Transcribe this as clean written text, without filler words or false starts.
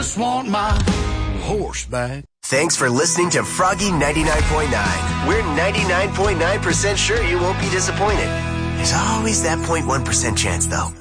Just want my horse back. Thanks for listening to Froggy 99.9. We're 99.9% sure you won't be disappointed. There's always that 0.1% chance, though.